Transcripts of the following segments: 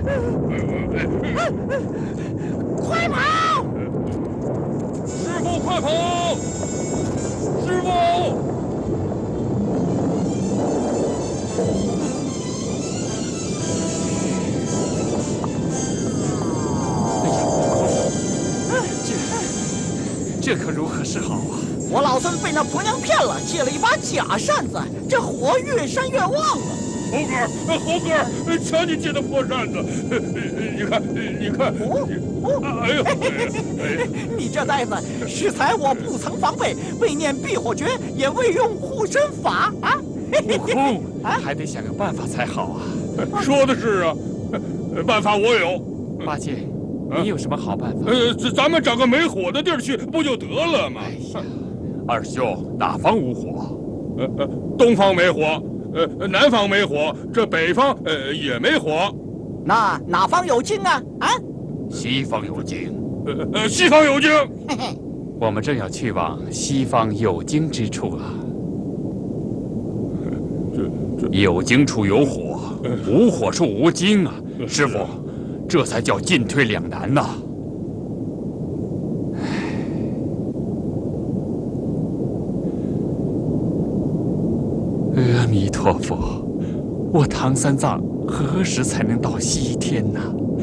快跑！ 师傅，快跑！师傅！ 哎呀，悟空，这可如何是好啊？ 我老孙被那婆娘骗了，借了一把假扇子，这火越扇越旺了。 猴哥，瞧你借的破扇子，你看，哎呦， 你这呆子，适才我不曾防备，未念避火诀，也未用护身法啊！ 悟空，还得想个办法才好啊。 说的是啊，办法我有。 八戒，你有什么好办法？ 咱们找个没火的地儿去，不就得了吗？ 哎呀，二兄，哪方无火？ 东方没火，南方没火，这北方也没火。 那哪方有精啊？啊？ 西方有精。 西方有精。 嘿嘿， 我们正要去往西方有精之处了。有精处有火，无火处无精啊！师傅，这才叫进退两难呐。阿弥陀佛，我唐三藏何时才能到西天呢？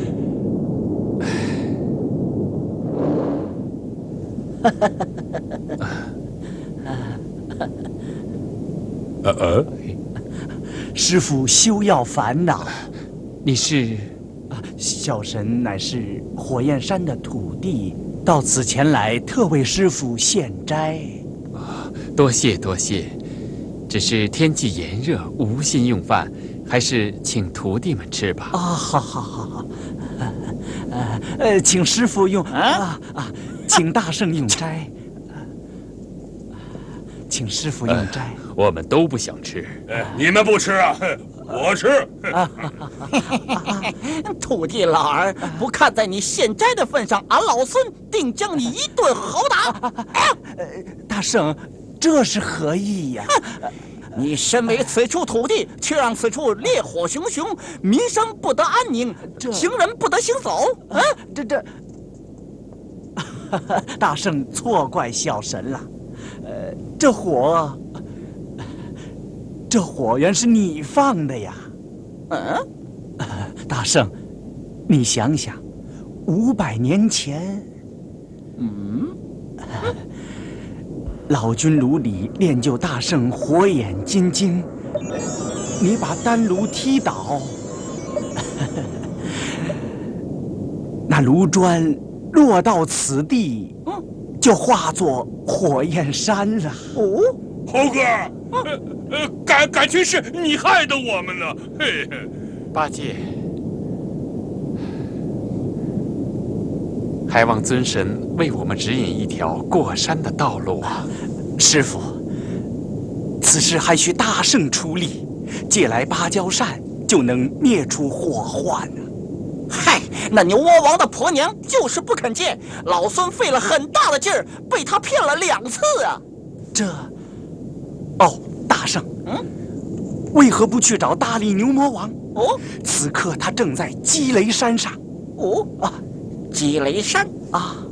师父休要烦恼， 你是？ 小神乃是火焰山的土地，到此前来特为师父献斋。 多谢多谢，只是天气炎热，无心用饭，还是请徒弟们吃吧。 好，请师父用请大圣用斋，请师父用斋。 我们都不想吃。 你们不吃啊？我吃。 土地老儿，不看在你献斋的份上，俺老孙定将你一顿好打。 大圣，这是何意呀？ 你身为此处土地，却让此处烈火熊熊，民生不得安宁，行人不得行走。 大圣错怪小神了。这火原是你放的呀。大圣，你想想，500年前，老君炉里炼就大圣火眼金睛，你把丹炉踢倒，那炉砖落到此地，就化作火焰山了。 猴哥，感情是你害的我们呢。嘿嘿， 八戒，还望尊神为我们指引一条过山的道路啊！ 师父，此事还需大圣出力，借来芭蕉扇就能灭除火患呢。 嗨，那牛魔王的婆娘就是不肯借，老孙费了很大的劲儿，被他骗了2次啊！ 大圣，为何不去找大力牛魔王？此刻他正在积雷山上。 积雷山啊！